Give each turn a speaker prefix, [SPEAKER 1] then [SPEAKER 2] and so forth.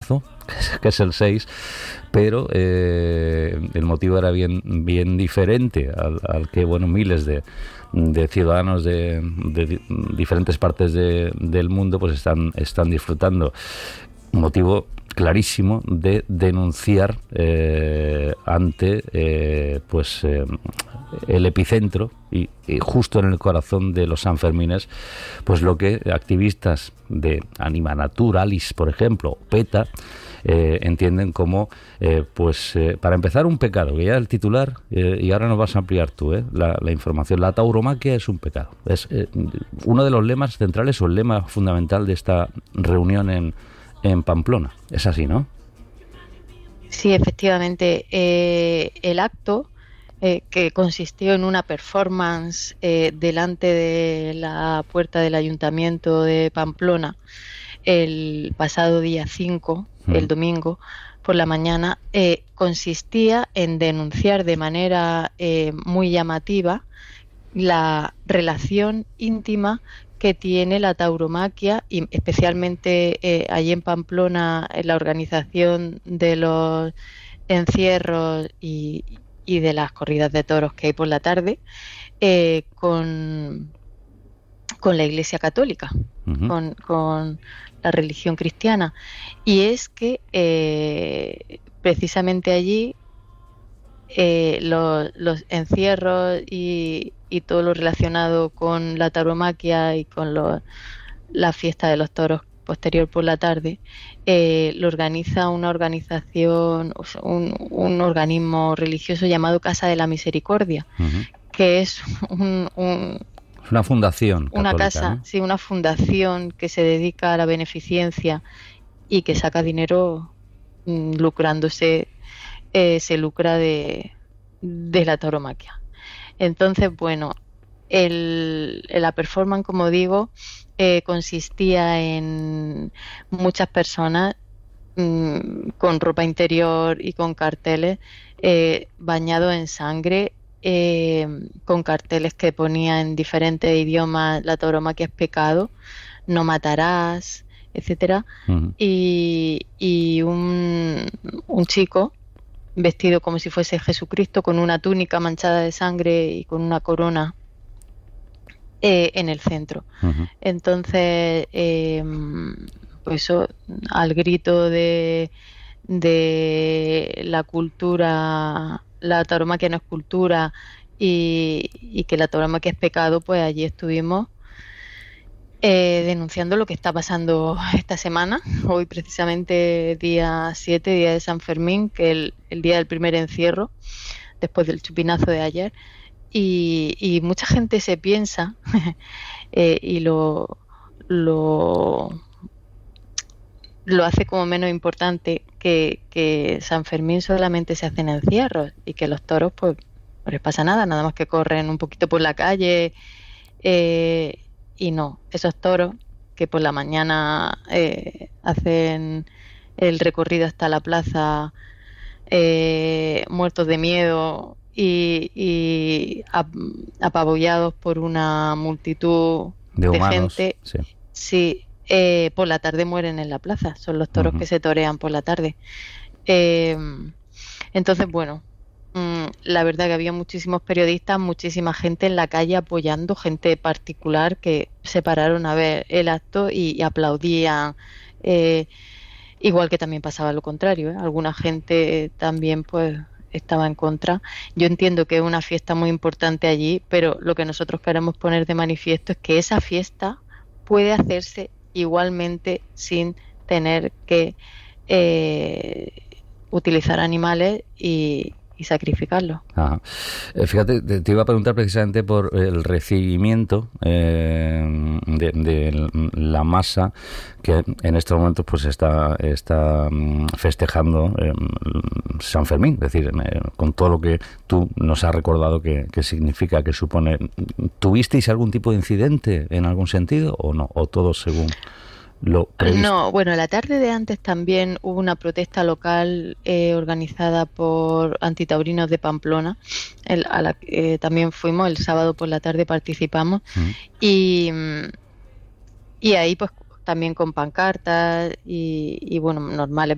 [SPEAKER 1] marzo, que es el 6, pero el motivo era bien diferente al que, bueno, miles de ciudadanos de diferentes partes del mundo pues están disfrutando. Un motivo clarísimo de denunciar ante el epicentro y justo en el corazón de los Sanfermines, pues lo que activistas de Anima Naturalis, por ejemplo, PETA, entienden como para empezar, un pecado, que ya el titular, y ahora nos vas a ampliar tú la información. La tauromaquia es un pecado, es uno de los lemas centrales o el lema fundamental de esta reunión en Pamplona. Es así, ¿no?
[SPEAKER 2] Sí, efectivamente. El acto, que consistió en una performance delante de la puerta del Ayuntamiento de Pamplona el pasado día 5, el domingo, por la mañana, consistía en denunciar de manera muy llamativa la relación íntima que tiene la tauromaquia, y especialmente allí en Pamplona, en la organización de los encierros y de las corridas de toros que hay por la tarde, con la Iglesia Católica, con la religión cristiana. Y es que precisamente allí los encierros y todo lo relacionado con la tauromaquia y con la fiesta de los toros posterior por la tarde, lo organiza una organización, o sea, un organismo religioso llamado Casa de la Misericordia, que es
[SPEAKER 1] una fundación católica,
[SPEAKER 2] una casa,
[SPEAKER 1] ¿no?
[SPEAKER 2] Sí, una fundación que se dedica a la beneficencia y que saca dinero lucrándose. Se lucra de la tauromaquia. Entonces, bueno, la performance, como digo, consistía en muchas personas con ropa interior y con carteles bañados en sangre, con carteles que ponía en diferentes idiomas: la tauromaquia es pecado, no matarás, etcétera. Y un chico vestido como si fuese Jesucristo, con una túnica manchada de sangre y con una corona en el centro. Entonces, pues eso, al grito de la cultura, la tauromaquia no es cultura, y que la tauromaquia es pecado, pues allí estuvimos denunciando lo que está pasando esta semana. Hoy precisamente día 7, día de San Fermín, que es el día del primer encierro, después del chupinazo de ayer, y mucha gente se piensa y lo hace como menos importante, que San Fermín solamente se hacen encierros y que los toros pues no les pasa nada más que corren un poquito por la calle. Y no, esos toros que por la mañana hacen el recorrido hasta la plaza muertos de miedo y apabullados por una multitud
[SPEAKER 1] de humanos,
[SPEAKER 2] gente, sí, por la tarde mueren en la plaza. Son los toros que se torean por la tarde. Entonces, bueno, la verdad que había muchísimos periodistas, muchísima gente en la calle apoyando, gente particular que se pararon a ver el acto y aplaudían, igual que también pasaba lo contrario, alguna gente también pues estaba en contra. Yo entiendo que es una fiesta muy importante allí, pero lo que nosotros queremos poner de manifiesto es que esa fiesta puede hacerse igualmente sin tener que utilizar animales y sacrificarlo.
[SPEAKER 1] Fíjate, te iba a preguntar precisamente por el recibimiento de la masa que en estos momentos pues está festejando San Fermín, es decir, con todo lo que tú nos has recordado que significa, que supone. ¿Tuvisteis algún tipo de incidente en algún sentido o no? ¿O todo según lo previsto?
[SPEAKER 2] No, bueno, la tarde de antes también hubo una protesta local organizada por antitaurinos de Pamplona, a la que también fuimos. El sábado por la tarde participamos y ahí pues también con pancartas y bueno, normales